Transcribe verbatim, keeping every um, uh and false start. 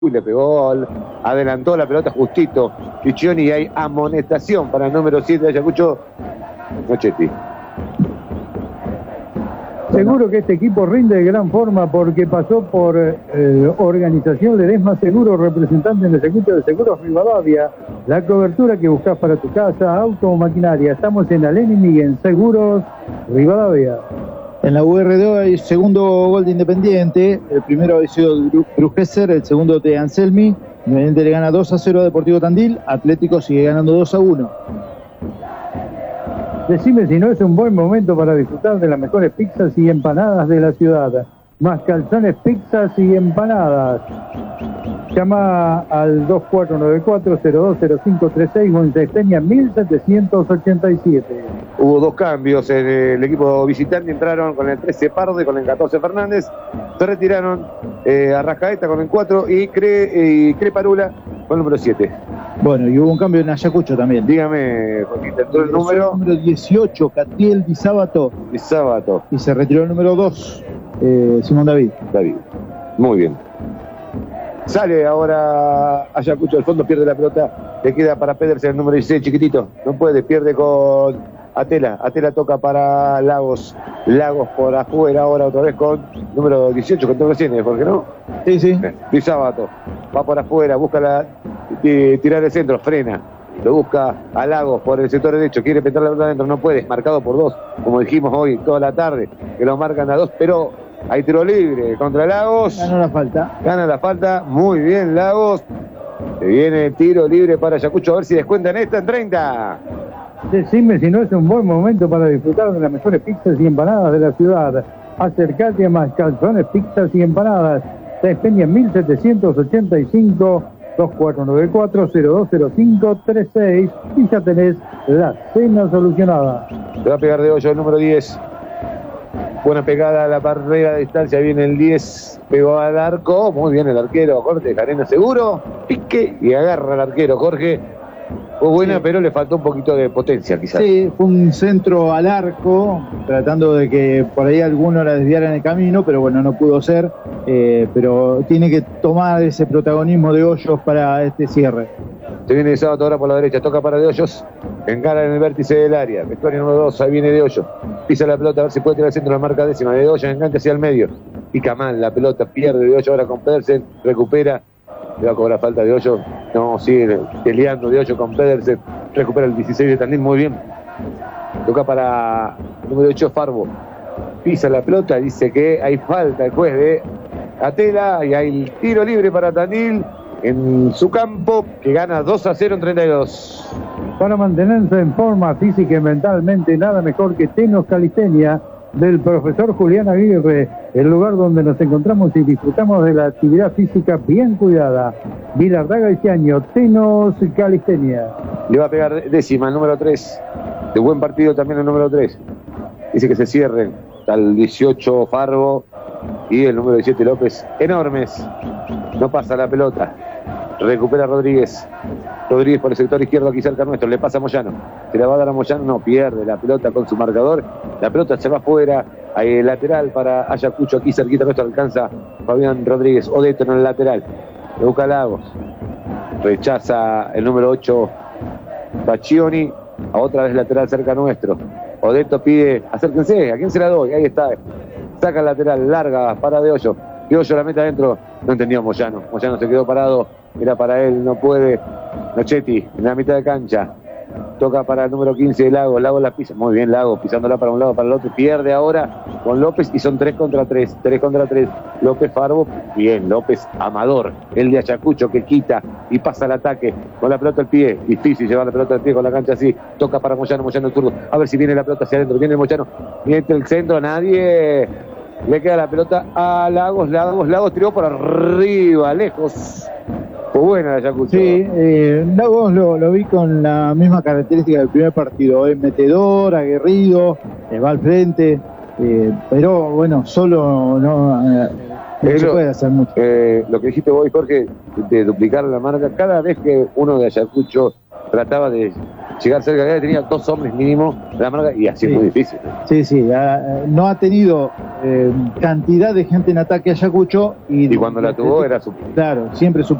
y le pegó, adelantó la pelota justito Piccioni y hay amonestación para el número siete de Ayacucho, Nochetti. Seguro que este equipo rinde de gran forma porque pasó por eh, Organización Ledesma Seguro, representante en el circuito de Seguros Rivadavia. La cobertura que buscas para tu casa, auto o maquinaria. Estamos en Alén y en Seguros Rivadavia. En la U R D hay segundo gol de Independiente. El primero ha sido de Brugesser, el segundo de Anselmi. Independiente le gana dos a cero a Deportivo Tandil. Atlético sigue ganando dos a uno. Decime si no es un buen momento para disfrutar de las mejores pizzas y empanadas de la ciudad. Más calzones, pizzas y empanadas. Llama al dos cuatro nueve cuatro, cero dos cero cinco tres seis o en Cesteña mil setecientos ochenta y siete. Hubo dos cambios en el equipo visitante, entraron con el trece Parde, con el catorce Fernández, se retiraron eh, Arrascaeta con el cuatro y Cre, eh, Creparula con el número siete. Bueno, y hubo un cambio en Ayacucho también. Dígame, Jorgito, entró el número... El número dieciocho, Catiel Di Sábato. Di Sábato. Y se retiró el número dos, eh, Simón David. David, muy bien. Sale ahora Ayacucho al fondo, pierde la pelota, le queda para Pedersen el número dieciséis, chiquitito, no puede, pierde con Atela, Atela toca para Lagos, Lagos por afuera ahora otra vez con número dieciocho, con todo recién, Jorge, ¿no? Sí, sí. Di Sábato, va por afuera, busca la, eh, tirar el centro, frena, lo busca a Lagos por el sector derecho, quiere meter la pelota adentro, no puede, marcado por dos, como dijimos hoy toda la tarde, que lo marcan a dos, pero... hay tiro libre contra Lagos. Gana la falta. Gana la falta. Muy bien, Lagos. Se viene el tiro libre para Ayacucho. A ver si descuentan esta en treinta. Decime si no es un buen momento para disfrutar de las mejores pizzas y empanadas de la ciudad. Acercate a más calzones, pizzas y empanadas. Cesteña mil setecientos ochenta y cinco, dos cuatro nueve cuatro, cero dos cero cinco tres seis y ya tenés la cena solucionada. Se va a pegar de hoyo el número diez. Buena pegada a la barrera de distancia, viene el diez, pegó al arco, muy bien el arquero, Jorge Carena seguro, pique y agarra al arquero, Jorge. Fue buena, sí, pero le faltó un poquito de potencia quizás. Sí, fue un centro al arco, tratando de que por ahí alguno la desviara en el camino, pero bueno, no pudo ser, eh, pero tiene que tomar ese protagonismo de Hoyos para este cierre. Se viene de Sábato ahora por la derecha, toca para De Hoyos, encara en el vértice del área, vestuario número dos, ahí viene De Hoyos, pisa la pelota a ver si puede tirar al centro, la marca décima, De Hoyos engancha hacia el medio, pica mal la pelota, pierde De Hoyos ahora con Pedersen, recupera, le va a cobrar falta De Hoyos, no, sigue peleando De Hoyos con Pedersen, recupera el dieciséis de Tandil, muy bien, toca para el número ocho Farbo, pisa la pelota, dice que hay falta el juez de Atela y hay el tiro libre para Tandil en su campo, que gana dos a cero en treinta y dos. Para mantenerse en forma física y mentalmente, nada mejor que Tenos Calistenia, del profesor Julián Aguirre, el lugar donde nos encontramos y disfrutamos de la actividad física bien cuidada. Vilardaga este año, Tenos Calistenia. Le va a pegar décima, el número tres. De buen partido también el número tres. Dice que se cierren. Está el dieciocho Farbo y el número diecisiete López. Enormes. No pasa la pelota. Recupera Rodríguez. Rodríguez por el sector izquierdo, aquí cerca nuestro. Le pasa a Moyano. Se la va a dar a Moyano. No, pierde la pelota con su marcador. La pelota se va afuera. Ahí, lateral para Ayacucho. Aquí cerquita nuestro alcanza Fabián Rodríguez. Odeto en el lateral. Le busca Lagos. Rechaza el número ocho Baccioni. A otra vez lateral cerca nuestro. Odeto pide, acérquense. ¿A quién se la doy? Ahí está. Saca el lateral. Larga para De Hoyo. De Hoyo la mete adentro. No entendió Moyano. Moyano se quedó parado. Era para él, no puede. Nochetti en la mitad de cancha. Toca para el número quince de Lagos. Lagos la pisa. Muy bien Lagos, pisándola para un lado, para el otro. Pierde ahora con López y son tres contra tres. tres contra tres. López Farbo. Bien, López Amador. El de Ayacucho que quita y pasa al ataque. Con la pelota al pie. Difícil llevar la pelota al pie con la cancha así. Toca para Moyano, Moyano el turno. A ver si viene la pelota hacia adentro. Viene Moyano. Miente el centro. Nadie. Le queda la pelota a Lagos. Lagos, Lagos tiró por arriba, lejos. Fue buena la Ayacucho. Sí, eh, Lagos lo, lo vi con la misma característica del primer partido. Es metedor, aguerrido, eh, va al frente. Eh, pero bueno, solo no, eh, no se puede hacer mucho. Eh, lo que dijiste vos, Jorge, de duplicar la marca, cada vez que uno de Ayacucho trataba de llegar cerca de él, tenía dos hombres mínimo de la marca y así es sí. muy difícil. Sí, sí, uh, no ha tenido eh, cantidad de gente en ataque a Ayacucho. Y, Y cuando la tuvo era su Claro, siempre su